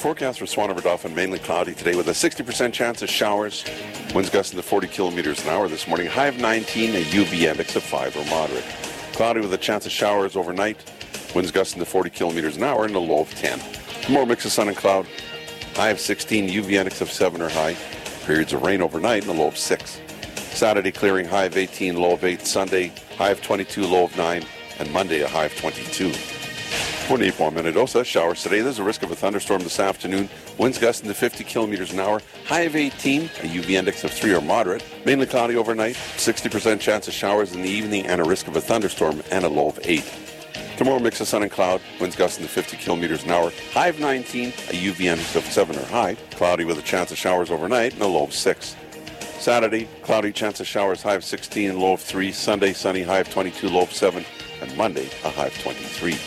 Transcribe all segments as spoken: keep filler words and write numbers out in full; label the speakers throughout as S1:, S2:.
S1: forecast for Swan River Dauphin, mainly cloudy today with a sixty percent chance of showers. Winds gusting to forty kilometers an hour this morning. High of nineteen, a U V index of five or moderate. Cloudy with a chance of showers overnight. Winds gusting to forty kilometers an hour and a low of ten. Tomorrow, mix of sun and cloud. High of sixteen, U V index of seven or high. Periods of rain overnight and a low of six. Saturday, clearing, high of eighteen, low of eight. Sunday, high of twenty-two, low of nine. And Monday, a high of twenty-two. twenty-eight more Minnedosa, showers today. There's a risk of a thunderstorm this afternoon. Winds gusting to fifty kilometers an hour. High of eighteen, a U V index of three or moderate. Mainly cloudy overnight. sixty percent chance of showers in the evening and a risk of a thunderstorm and a low of eight. Tomorrow, mix of sun and cloud. Winds gusting to fifty kilometers an hour. High of nineteen, a U V index of seven or high. Cloudy with a chance of showers overnight and a low of six. Saturday, cloudy, chance of showers, high of sixteen, low of three. Sunday, sunny, high of twenty-two, low of seven. And Monday, a high of twenty-three.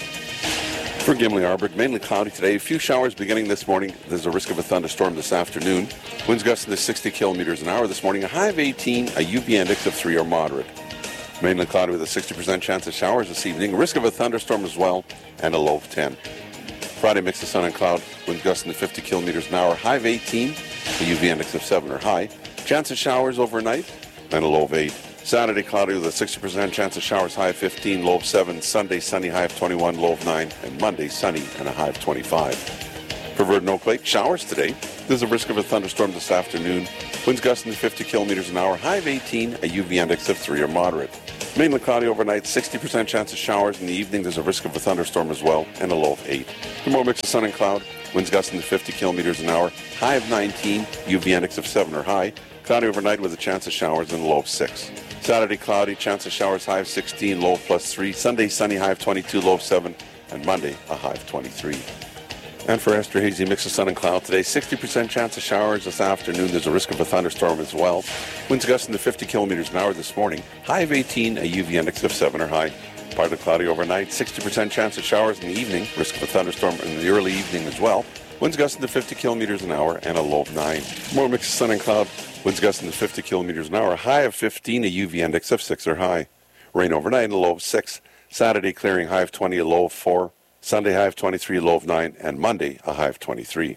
S1: For Gimli-Arbic, mainly cloudy today. A few showers beginning this morning. There's a risk of a thunderstorm this afternoon. Winds gusting to sixty kilometers an hour this morning. A high of eighteen, a U V index of three or moderate. Mainly cloudy with a sixty percent chance of showers this evening. Risk of a thunderstorm as well, and a low of ten. Friday, mix of sun and cloud. Winds gusting to fifty kilometers an hour. High of eighteen, a U V index of seven or high. Chance of showers overnight, and a low of eight. Saturday, cloudy with a sixty percent chance of showers, high of fifteen, low of seven. Sunday, sunny, high of twenty-one, low of nine. And Monday, sunny and a high of twenty-five. For Verdun Oak Lake, showers today. There's a risk of a thunderstorm this afternoon. Winds gusting to fifty kilometers an hour, high of eighteen, a U V index of three or moderate. Mainly cloudy overnight, sixty percent chance of showers. In the evening, there's a risk of a thunderstorm as well, and a low of eight. Tomorrow, mix of sun and cloud. Winds gusting to fifty kilometers an hour, high of nineteen, U V index of seven or high. Cloudy overnight with a chance of showers and a low of six. Saturday, cloudy, chance of showers, high of sixteen, low of plus three. Sunday, sunny, high of twenty-two, low of seven. And Monday, a high of twenty-three. And for Esterhazy, mix of sun and cloud today. sixty percent chance of showers this afternoon. There's a risk of a thunderstorm as well. Winds gusting to fifty kilometers an hour this morning. High of eighteen, a U V index of seven or high. Partly cloudy overnight. sixty percent chance of showers in the evening. Risk of a thunderstorm in the early evening as well. Winds gusting to fifty kilometers an hour and a low of nine. More mix of sun and cloud. Winds gusting to fifty kilometers an hour. High of fifteen, a U V index of six or high. Rain overnight and a low of six. Saturday, clearing, high of twenty, a low of four. Sunday, high of twenty-three, low of nine. And Monday, a high of twenty-three.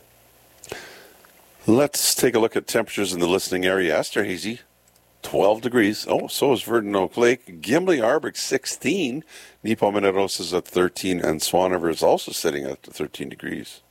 S1: Let's take a look at temperatures in the listening area. Esterhazy, twelve degrees. Oh, so is Verdun Oak Lake. Gimli-Arbic, sixteen. Nepo Minnedosa is at thirteen. And Swan River is also sitting at thirteen degrees.